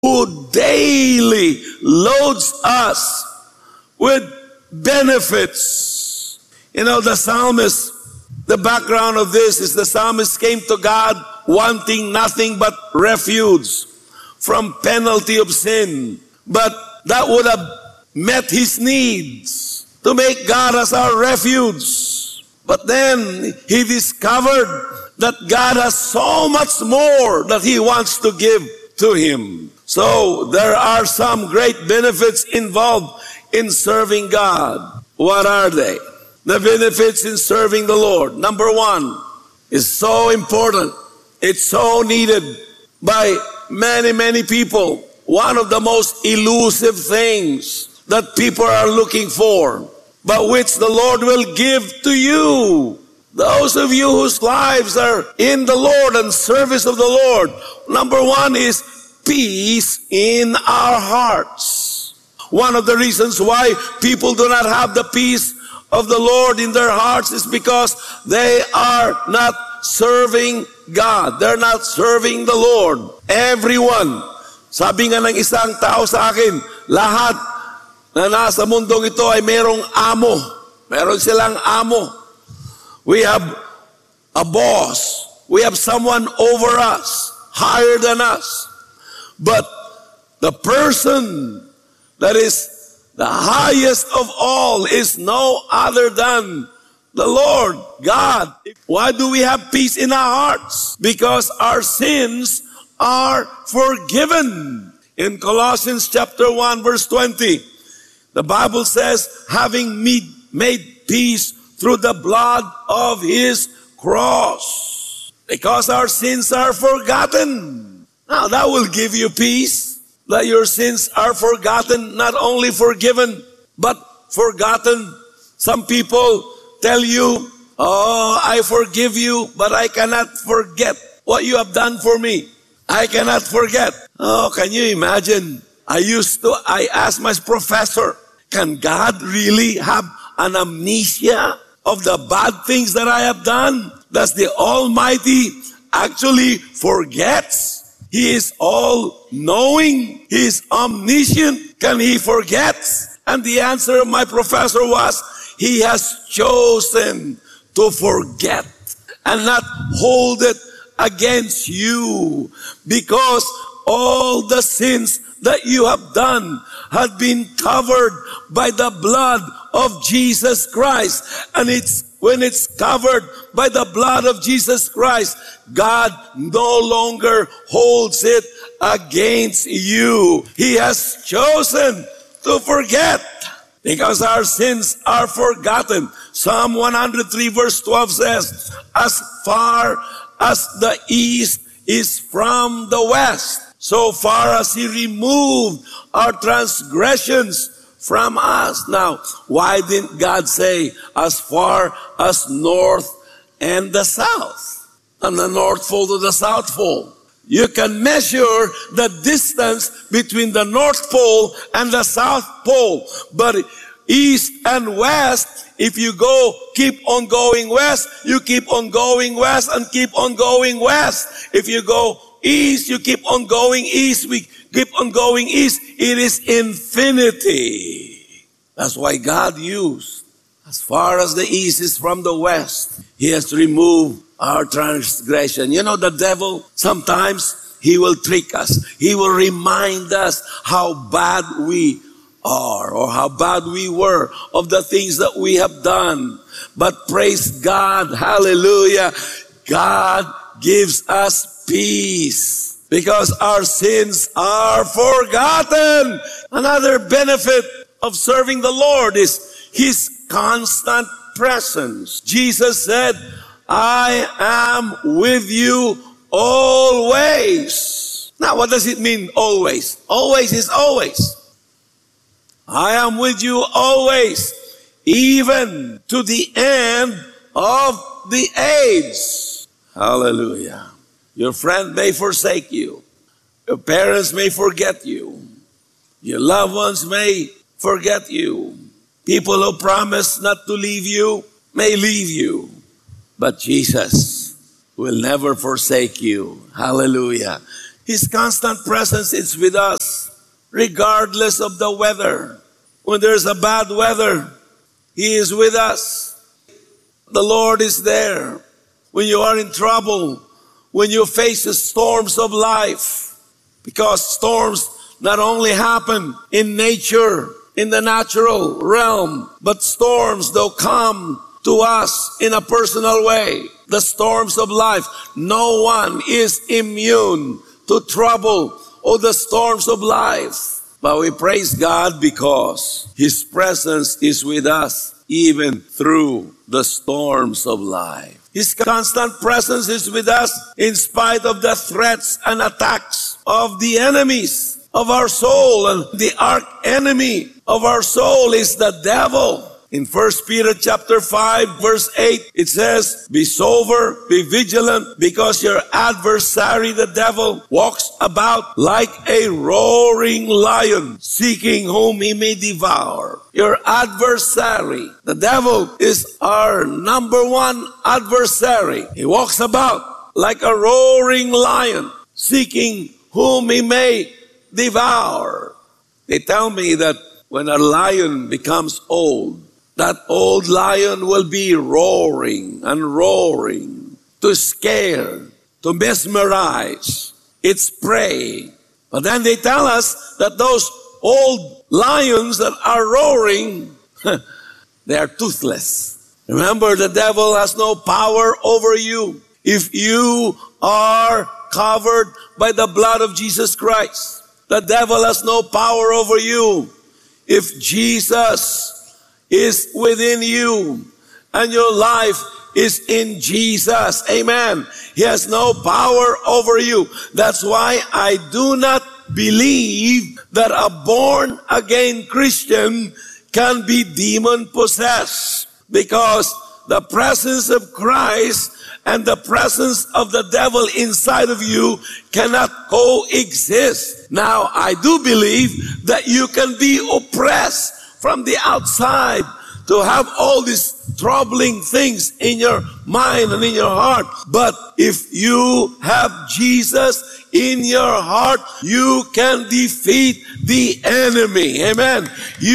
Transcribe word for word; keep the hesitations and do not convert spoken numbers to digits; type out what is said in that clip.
who daily loads us with benefits. You know, the psalmist, the background of this is the psalmist came to God wanting nothing but refuge from penalty of sin. But that would have met his needs to make God as our refuge. But then he discovered that God has so much more that he wants to give to him. So there are some great benefits involved in serving God. What are they? The benefits in serving the Lord. Number one is so important. It's so needed by many, many people. One of the most elusive things that people are looking for, but which the Lord will give to you. Those of you whose lives are in the Lord and service of the Lord. Number one is peace in our hearts. One of the reasons why people do not have the peace of the Lord in their hearts is because they are not serving God. They're not serving the Lord. Everyone. Sabi nga ng isang tao sa akin, lahat na nasa mundong ito ay merong amo. Meron silang amo. We have a boss. We have someone over us, higher than us. But the person that is the highest of all is no other than the Lord God. Why do we have peace in our hearts? Because our sins are forgiven. In Colossians chapter one verse twenty, the Bible says, having made peace through the blood of his cross. Because our sins are forgotten. Now that will give you peace, that your sins are forgotten, not only forgiven, but forgotten. Some people tell you, oh, I forgive you, but I cannot forget what you have done for me. I cannot forget. Oh, can you imagine? I used to, I asked my professor, can God really have an amnesia of the bad things that I have done? Does the Almighty actually forgets? He is all-knowing. He is omniscient. Can he forget? And the answer of my professor was, he has chosen to forget and not hold it against you, because all the sins that you have done have been covered by the blood of Jesus Christ. And it's when it's covered by the blood of Jesus Christ, God no longer holds it against you. He has chosen to forget, because our sins are forgotten. Psalm one hundred three verse twelve says, as far as the east is from the west, so far as he removed our transgressions from us. Now, why didn't God say as far as north and the south? And the North Pole to the South Pole. You can measure the distance between the North Pole and the South Pole. But east and west, if you go, keep on going west, you keep on going west and keep on going west. If you go east, you keep on going east, we keep on going east. It is infinity. That's why God used, as far as the east is from the west, he has removed our transgression. You know, the devil, sometimes he will trick us. He will remind us how bad we are or how bad we were of the things that we have done. But praise God, hallelujah, God gives us peace because our sins are forgotten. Another benefit of serving the Lord is his constant presence. Jesus said, I am with you always. Now, what does it mean, always? Always is always. I am with you always, even to the end of the age. Hallelujah. Your friend may forsake you. Your parents may forget you. Your loved ones may forget you. People who promise not to leave you may leave you. But Jesus will never forsake you. Hallelujah. His constant presence is with us, regardless of the weather. When there's a bad weather, He is with us. The Lord is there. When you are in trouble, when you face the storms of life, because storms not only happen in nature, in the natural realm, but storms, they'll come to us in a personal way. The storms of life. No one is immune to trouble or the storms of life. But we praise God because His presence is with us even through the storms of life. His constant presence is with us in spite of the threats and attacks of the enemies of our soul. And the arch enemy of our soul is the devil. In First Peter chapter five, verse eight, it says, "Be sober, be vigilant, because your adversary, the devil, walks about like a roaring lion, seeking whom he may devour." Your adversary, the devil, is our number one adversary. He walks about like a roaring lion, seeking whom he may devour. They tell me that when a lion becomes old, that old lion will be roaring and roaring to scare, to mesmerize its prey. But then they tell us that those old lions that are roaring, they are toothless. Remember, the devil has no power over you if you are covered by the blood of Jesus Christ. The devil has no power over you if Jesus is within you and your life is in Jesus. Amen. He has no power over you. That's why I do not believe that a born again Christian can be demon possessed, because the presence of Christ and the presence of the devil inside of you cannot coexist. Now, I do believe that you can be oppressed from the outside, to have all these troubling things in your mind and in your heart. But if you have Jesus in your heart, you can defeat the enemy. Amen. You